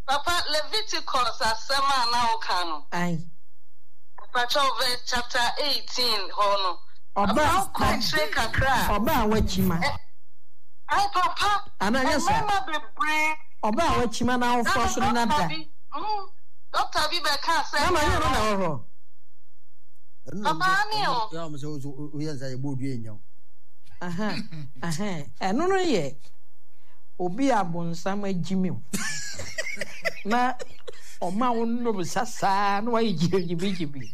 Papa Leviticus asema na okano. Aye. Verse chapter 18 hono. Oba wachima. Ay papa. Ananyasa. Oba wachima na ofo so na da. Doctor bi be ka say. Mama you no na oro. Papa ni o. Ya mo so o yenza ye bodu enyaw. Aha. Eno no ye. Obi abonsam agime. Na oma wonno busasa na waye jibi.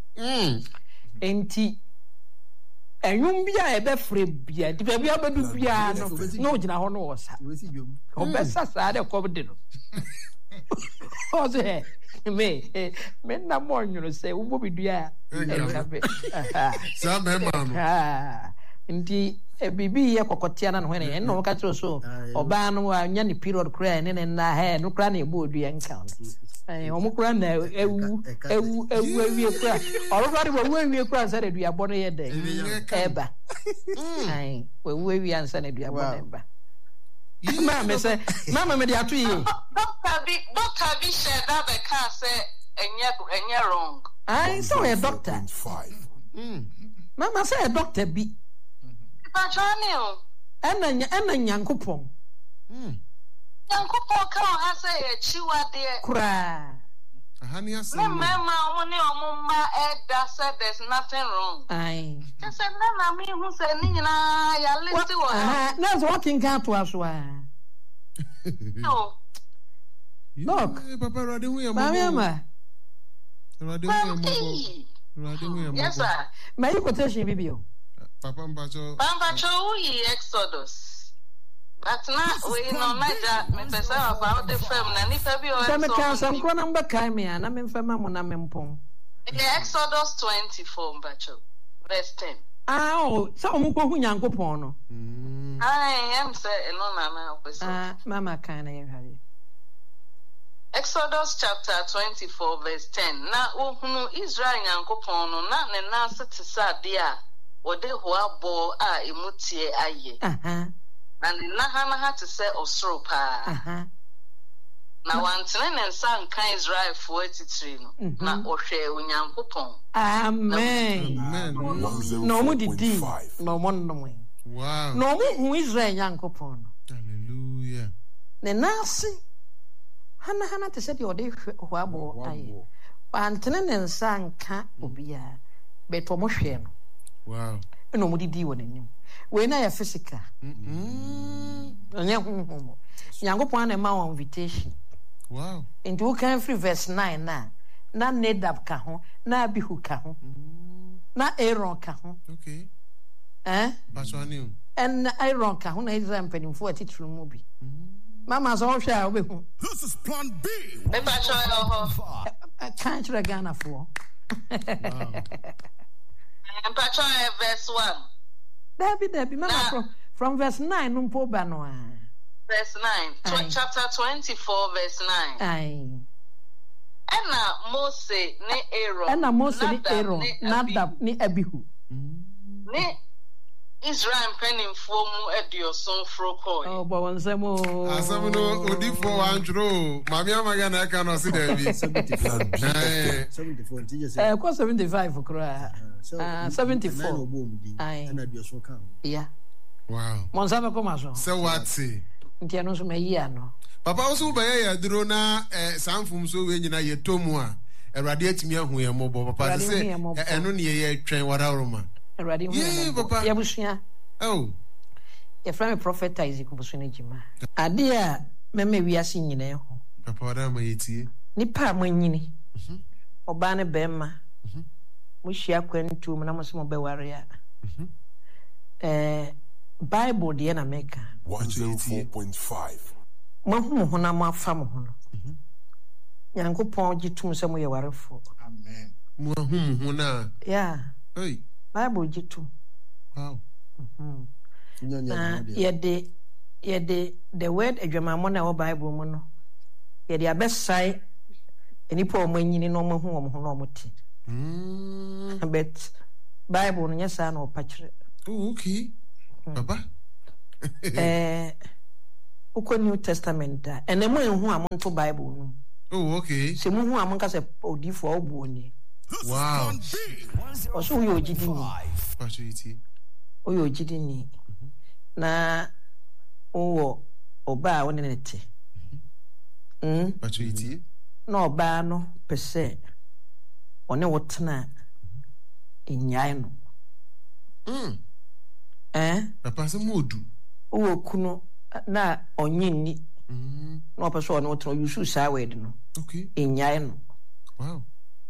Enti enwum bia e be frɛ bia di bia bedu bia no gina ho no wosa obesa sa de ko de no oze me na mo nyuro se wo bo bidua e sa me ma no enti bibi ye kokotia na no hene en no ka tro so oba no anya ni period kra ne na he no kra na ebo odua nka omo kra na ewu awie kra orofari bo awie kra sa de dua bo no ye de eba we awie ansa na dua bo no eba mama me de atu yi doctor bi share that be ka say enye wrong so a doctor mama say a doctor bi Pachani ena nyankopon ka ha say e chiwa de kura ahani ase mama woni omumma eda said there's nothing wrong just say na me hu say ni nyina ya list wo na so working can to aso no look papa rade hu ya mama rade hu ya yes sir my quotation bibio Papa Mbacho we Exodus. But now we no naja me pesa about the film na ni fa bi o so me kan san ko number kai me na me fa mamu na me mpon Exodus 24 Mbacho verse 10 so omo ko hu nyankopon no am say no na opese mama kan na yehare Exodus chapter 24 verse 10 na ohunu Israel nyankopon no na ne na setisa de a wode hoa bo a emutie aye and na ha to say osoro pa na wantene ne nsa nkan Israel fo atitiri no na ohwe onyankopon amen no mu didi no mo no wow no mu hu Israel nyankopon hallelujah ne nasi hana to say de ode hoa bo aye wantene ne nsa nka obia beto mo hwe no wow no mudidi wonanim we na ya physical onye hu nyankopon na ma on invitation wow into you can free verse 9 na Nadab ka ho na Abihu ka ho na Aaron ka ho okay Bashwani and Aaron ka ho na Israel mpanimfo atitru mu bi mama so hwe a obehu this is plan B me Bashwani can't try Ghana for Pachon verse 1. Debbie, mama from verse 9 numpo ba no verse 9 chapter 24 verse 9 aye Ena Mose ni Aaron Nadab ni Abihu ni Israel penimfo mu edioson frokoi bo wonsemo asem no odifo wantro mami amaga na ka no se Debbie 74 ko 75 kura 74 ai na bioso ka yeah wow monsaba ko maso se wati ntia no so mayi ano papa oso ba ya duro na sanfum so we nyina ye tomu a Erade atimi ahu ye mobo papa se eno ne ye twen warawroma Erade hu ye papa ya busua ye from prophet Isaac busuna jima ade a meme wiase nyina ho papa wada ma yetie nipa amanyini oba ne bema mo hia kwantu mo na mo se mo be ware a Bible de na meka 104.5 mo hu na mo afa mo ho Nyankopon gitum se mo ye warefo amen mo hu na yeah hey Bible gitum wow yede the word adwamamo na wo Bible mu no yede abesai enipa o manyini no mo hu o mo no mo ti but Bible no nyesa na o pakire okay papa uko New Testament da ene mo enhu amonto Bible no. Oh, okay. Se mo hu amonka se odifo obu oni. Wow. Oso yo jidini. Patriti. Oyo jidini. Na owo oba woni nete. Patriti. Na oba no pese one wotena enyai no. Papa se modu. Owo kuno na onyinni. No pese one wotena yusu sa word no. Okay. Enyai no. Wow.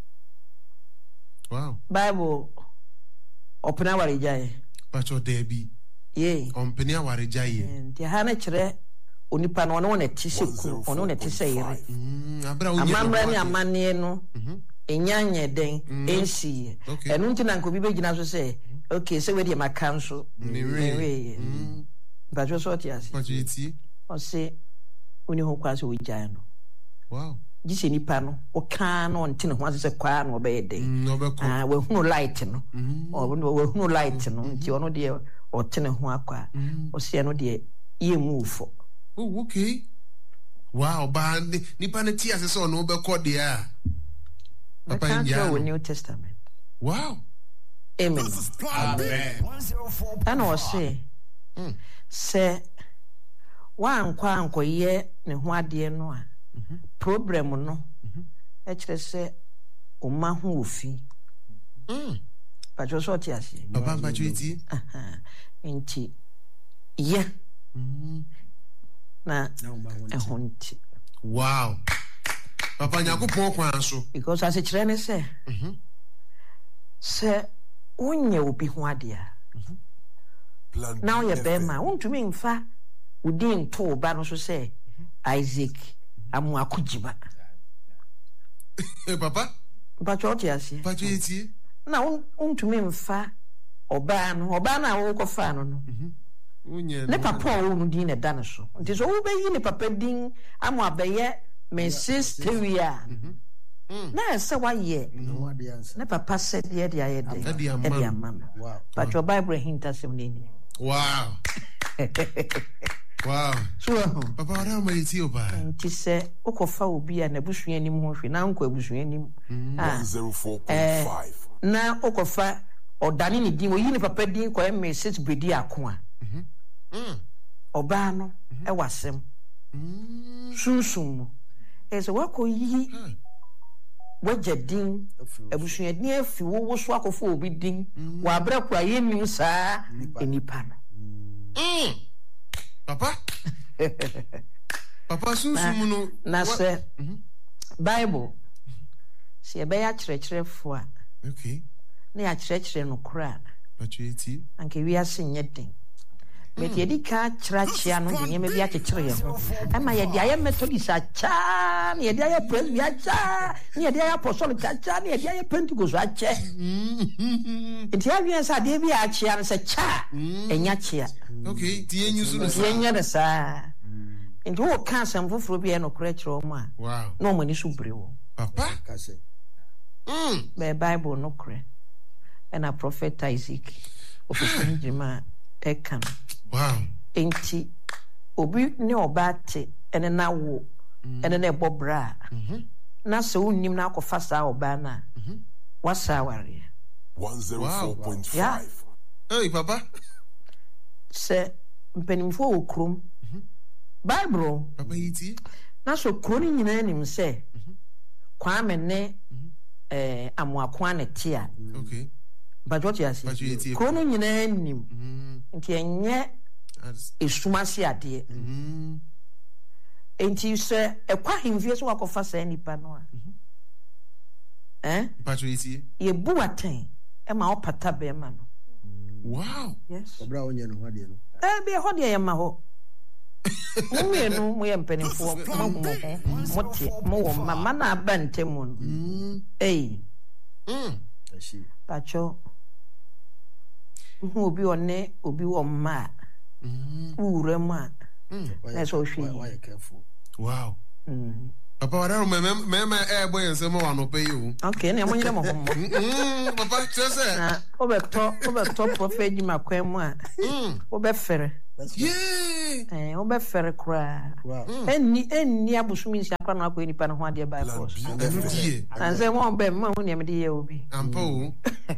Wow. Bible opena warijaye. Pacho debi. Ye. Ompenia warijaye. Nti ha na kire onipa no one wona ti seku, one wona ti seyire. Abra onye. Amamra ni amane no. Enyanye den ensi. Enu nti na nkobi begina so say, okay, say we dey maka nso. Mewe. Pacho so ti ase. Pacho eti. O say oni ho kwa so wijaya no. Wow. Jise nipa no o kan no nti ne ho ase kwa no obeyede. We hunu light no. We hunu light no nti ono de o tene ho akwa. O se no de ye move. Oh, okay. Wow, ba nipa ne ti ase so no obekọ de a. Papa India. New Testament. Wow. Amen. And o say wan kwa ankoye ne ho ade no a problem no e kire se o ma ho ofi pacho so ti ase papa pacho eti enti ye na ehonti wow papa nyakopon kwan so because as kire ne se se unye obi ho ade a now ye be ma untumi mfa udin to ba no so se Isaac amu akujiba papa pacho ti ase pacho eti na untumi mfa oba na wo ko fa no ne papa wo no din na da no so nti so wo be yi ne papa din amu abeye me sisteria na se wa ye ne papa se de de aye de e de amam pacho Bible hinta sem nini wow wow so papa ora ma yiti oba nti se ukofa obi a na busua nim ho hwe na nko busua nim 104.5 na ukofa odane ni din oyi ni papa din ko message bedi ako a oba no e wasem sunsun ese wako yi wajadin abusua din afi wo so akofo obi din wa abra kwa yenu saa enipa no papa papa sunsun no na se Bible se be ya kyerɛkyerɛfo a okay na ya kyerɛkyerɛ no kora pachueti anke wi ase nyeden meti edi ka kyerɛkyerɛ no de nyeme bi akyekyere ye ho ama ye de aye methodist acha na ye de aye presbyterian acha na ye de aye apostolic acha na ye de aye pentecost acha enti awie sa de bi acha no se cha enya chia okay tie nyusu no sa enya de sa enti wo ka asem foforo bi e no kora kyerɛ o ma wow na o mani so brewo papa be Bible no kora and a prophet Isaac officially jima ekan wow enti obi ne obate ene na wo ene na ebobra na se unnim na akofa sa oba na wasa ware 104.5 hey papa se mpenimfo okrom Bible papa yiti na so kroni nyina nim se kwame ne amoakwa ne tia okay bajoti ase krono nyina nim nti enye esumase ade enti se ekwa himfie so wakofa sa nipa no a bajoti ye buaten e ma opata be ma no wow yes obra onye no hade no be hode ye ma ho mume no mo ye mpenifo mo wo mama na abantemu no pacho obi one obi wo ma ure ma na so hwe why careful wow papa wara me boy ensem wa no pay you okay na mo nyere mo homo papa chese na obeto prophet di makwan mu a obefere Yeah. Obe fere kra. Enni abusumi nsi akra na akọ nipa no ho ade ba force. And say won be ma hu ne me de ye obi. Ampo.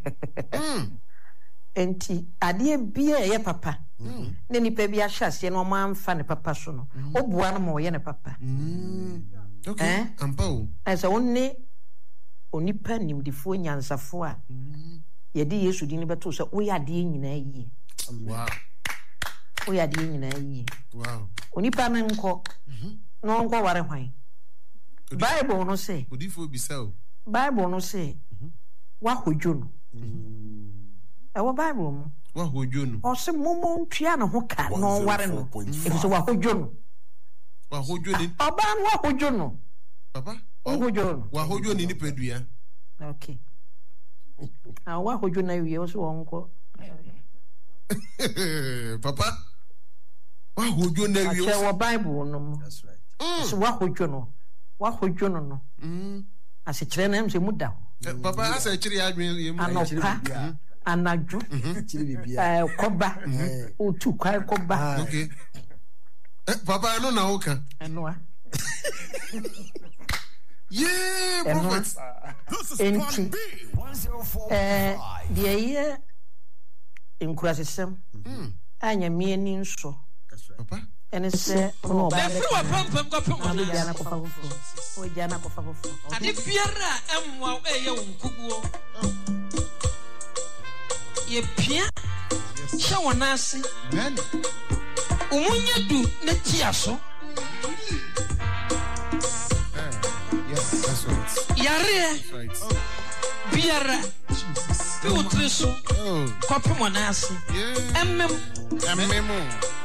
Enti ade bia ye papa. Ne nipa bi ahase no ma amfa ne papa so no. Obua no ma ye ne papa. Okay. Ampo. Asa wonni onipa nimdifo nyansafo a. Ye di Yesu di ni beto so wo ya de nyina yi. Wow. Wo ya de nyina yi. Wow. Onipa na nko. No nko ware hwan. Bible no say. Odifo bisa o. Bible no say. Wa hodwo no. Ewo Bible mo. Wa hodwo no. O se momo ntua na ho ka no ware no. E so wa hodwo no. Wa hodwo ni. Oba no wa hodwo no. Papa. O hodwo no. Wa hodwo ni nipadua. Okay. Wa hodwo na wie o so wonko. Papa. Wa hodwo na wie. Ache wo Bible no. That's right. So wa hodwo no. Wa hodwo no no. Ase kire na mse muda. Papa asa kire adwen yemu. Anopa. Anadwo. Kire bibia. Koba. Otu kwai koba. Okay. Papa no na oka. Eno a. Yeah, prophet. Enti. The year in Crasism. Anya me ni nso. That's right. Papa. And say no ba. Pam Jana ko fago. O jana ko fago. ade biara emwa eye wonkuguo ye pia sha wonase Amen. umunya du na tiaso Yes, that's right. yare That's right. biara bi utreso Oh. kopem wonase Yeah. emmem Amemo.